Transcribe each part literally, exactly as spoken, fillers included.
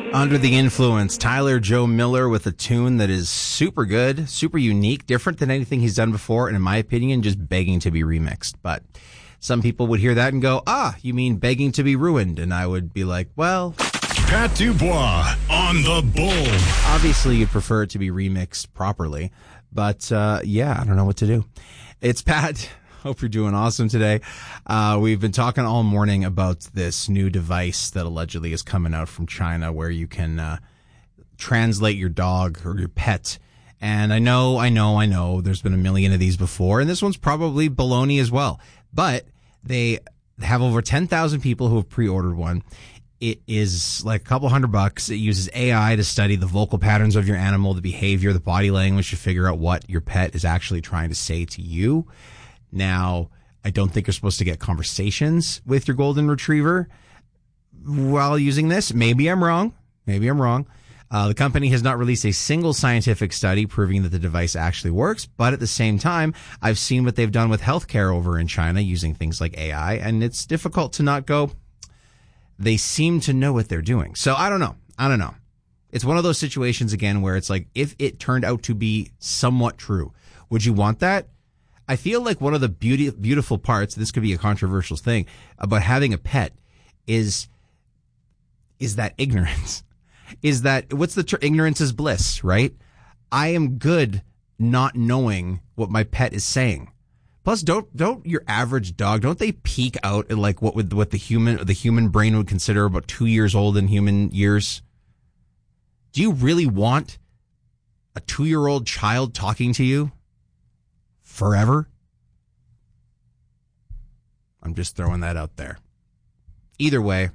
Under the Influence, Tyler Joe Miller with a tune that is super good, super unique, different than anything he's done before, and in my opinion, just begging to be remixed. But some people would hear that and go, ah, you mean begging to be ruined? And I would be like, well... Pat Dubois on the Bull. Obviously, you'd prefer it to be remixed properly. But, uh, yeah, I don't know what to do. It's Pat. Hope you're doing awesome today. Uh, we've been talking all morning about this new device that allegedly is coming out from China where you can uh, translate your dog or your pet. And I know, I know, I know there's been a million of these before, and this one's probably baloney as well. But they have over ten thousand people who have pre-ordered one. It is like a couple hundred bucks. It uses A I to study the vocal patterns of your animal, the behavior, the body language to figure out what your pet is actually trying to say to you. Now, I don't think you're supposed to get conversations with your golden retriever while using this. Maybe I'm wrong. Maybe I'm wrong. Uh, the company has not released a single scientific study proving that the device actually works. But at the same time, I've seen what they've done with healthcare over in China using things like A I. And it's difficult to not go, they seem to know what they're doing. So I don't know. I don't know. It's one of those situations, again, where it's like, if it turned out to be somewhat true, would you want that? I feel like one of the beauty, beautiful parts, this could be a controversial thing, about having a pet is, is that ignorance. Is that, what's the term? Ignorance is bliss, right? I am good not knowing what my pet is saying. Plus, don't, don't your average dog, don't they peak out at like what would, what the human, the human brain would consider about two years old in human years? Do you really want a two-year-old child talking to you forever? I'm just throwing that out there. Either way,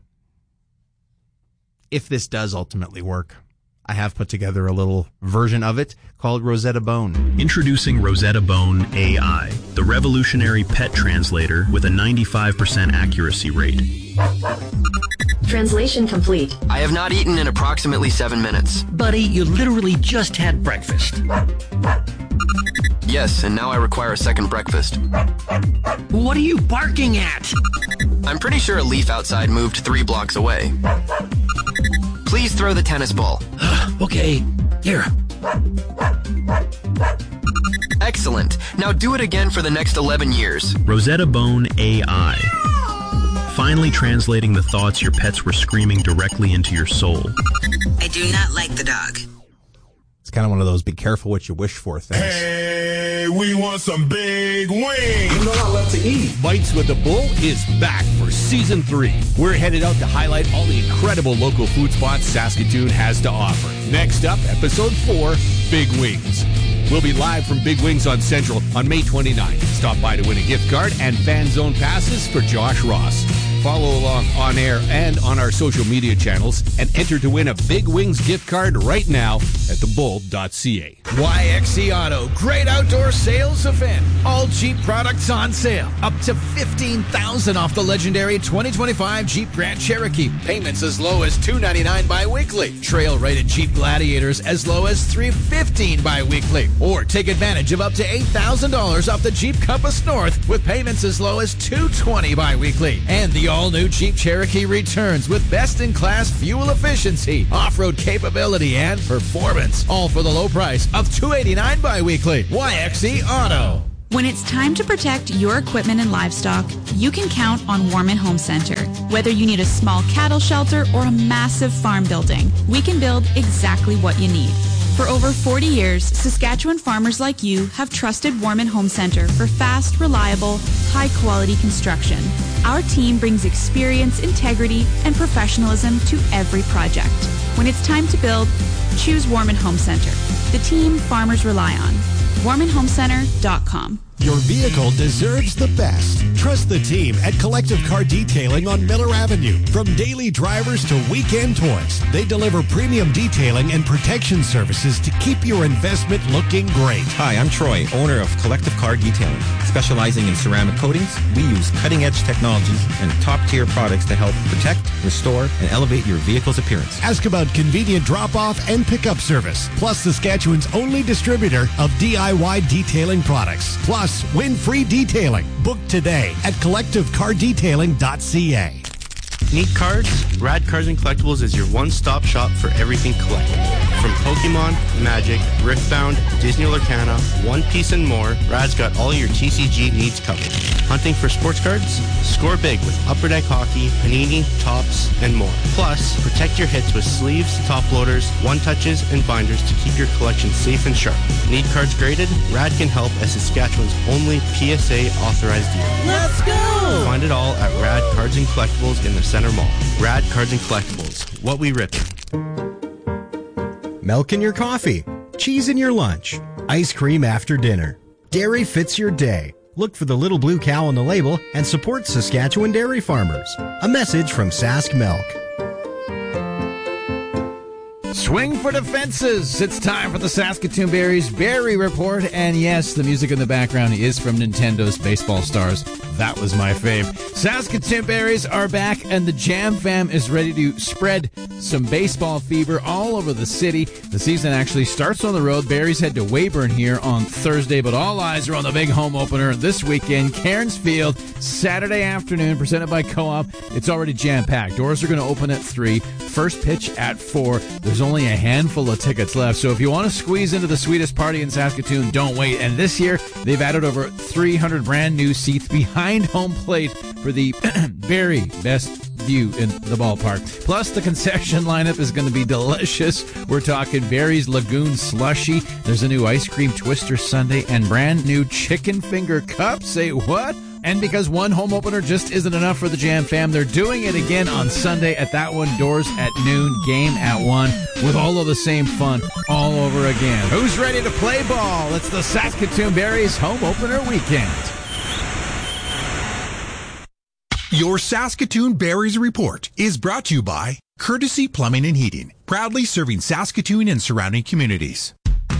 if this does ultimately work, I have put together a little version of it called Rosetta Bone. Introducing Rosetta Bone A I, the revolutionary pet translator with a ninety-five percent accuracy rate. Translation complete. I have not eaten in approximately seven minutes. Buddy, you literally just had breakfast. Yes, and now I require a second breakfast. What are you barking at? I'm pretty sure a leaf outside moved three blocks away. Please throw the tennis ball. Okay, here. Excellent. Now do it again for the next eleven years. Rosetta Bone A I. Finally translating the thoughts your pets were screaming directly into your soul. I do not like the dog. It's kind of one of those be careful what you wish for things. Hey, we want some big wings. You know I love to eat. Bites with the Bull is back for season three. We're headed out to highlight all the incredible local food spots Saskatoon has to offer. Next up, episode four, Big Wings. We'll be live from Big Wings on Central on May twenty-ninth. Stop by to win a gift card and fan zone passes for Josh Ross. Follow along on air and on our social media channels and enter to win a Big Wings gift card right now at the bull dot c a. Y X C Auto, great outdoor sales event. All Jeep products on sale. Up to fifteen thousand dollars off the legendary twenty twenty-five Jeep Grand Cherokee. Payments as low as two hundred ninety-nine dollars bi-weekly. Trail-rated Jeep Gladiators as low as three hundred fifteen dollars bi-weekly. Or take advantage of up to eight thousand dollars off the Jeep Compass North with payments as low as two hundred twenty dollars bi-weekly. And the all-new Jeep Cherokee returns with best-in-class fuel efficiency, off-road capability, and performance. All for the low price of two hundred eighty-nine dollars bi-weekly. Y X C Auto. When it's time to protect your equipment and livestock, you can count on Warman Home Center. Whether you need a small cattle shelter or a massive farm building, we can build exactly what you need. For over forty years, Saskatchewan farmers like you have trusted Warman Home Center for fast, reliable, high-quality construction. Our team brings experience, integrity, and professionalism to every project. When it's time to build, choose Warman Home Center, the team farmers rely on. warman home center dot com. Your vehicle deserves the best. Trust the team at Collective Car Detailing on Miller Avenue. From daily drivers to weekend toys, they deliver premium detailing and protection services to keep your investment looking great. Hi, I'm Troy, owner of Collective Car Detailing. Specializing in ceramic coatings, we use cutting-edge technologies and top-tier products to help protect, restore, and elevate your vehicle's appearance. Ask about convenient drop-off and pickup service, plus Saskatchewan's only distributor of D I Y detailing products. Plus, win free detailing. Book today at collective car detailing dot c a. Need cards? Rad Cards and Collectibles is your one-stop shop for everything collectible. From Pokemon, Magic, Riftbound, Disney Lorcana, One Piece, and more, Rad's got all your T C G needs covered. Hunting for sports cards? Score big with Upper Deck Hockey, Panini, Topps, and more. Plus, protect your hits with sleeves, top loaders, one-touches, and binders to keep your collection safe and sharp. Need cards graded? Rad can help as Saskatchewan's only P S A-authorized dealer. Let's go! Find it all at Rad Cards and Collectibles in the Center Mall. Rad Cards and Collectibles. What we ripping. Milk in your coffee, cheese in your lunch, ice cream after dinner. Dairy fits your day. Look for the little blue cow on the label and support Saskatchewan dairy farmers. A message from Sask Milk. Swing for the fences. It's time for the Saskatoon Berries Berry Report. And yes, the music in the background is from Nintendo's Baseball Stars. That was my fave. Saskatoon Berries are back, and the Jam Fam is ready to spread some baseball fever all over the city. The season actually starts on the road. Berries head to Weyburn here on Thursday, but all eyes are on the big home opener this weekend. Cairns Field, Saturday afternoon, presented by Co-op. It's already jam-packed. Doors are going to open at three. First pitch at four. There's only a handful of tickets left, so if you want to squeeze into the sweetest party in Saskatoon, don't wait. And this year, they've added over three hundred brand new seats behind home plate for the very best view in the ballpark. Plus, the concession lineup is going to be delicious. We're talking Berries Lagoon Slushy. There's a new ice cream twister sundae and brand new chicken finger cup. Say what? And because one home opener just isn't enough for the Jam Fam, they're doing it again on Sunday at that one. Doors at noon, game at one, with all of the same fun all over again. Who's ready to play ball? It's the Saskatoon Berries home opener weekend. Your Saskatoon Berries Report is brought to you by Courtesy Plumbing and Heating, proudly serving Saskatoon and surrounding communities.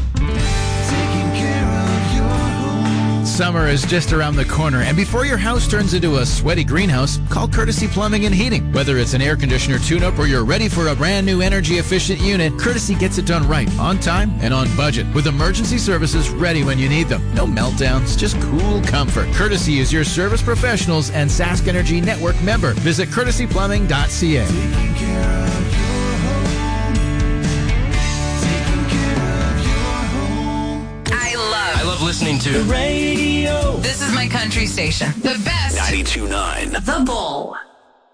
Summer is just around the corner, and before your house turns into a sweaty greenhouse, call Courtesy Plumbing and Heating. Whether it's an air conditioner tune-up or you're ready for a brand new energy-efficient unit, Courtesy gets it done right, on time and on budget, with emergency services ready when you need them. No meltdowns, just cool comfort. Courtesy is your service professionals and Sask Energy Network member. Visit courtesy plumbing dot c a. Listening to the radio. This is my country station. The best. ninety-two point nine The Bull.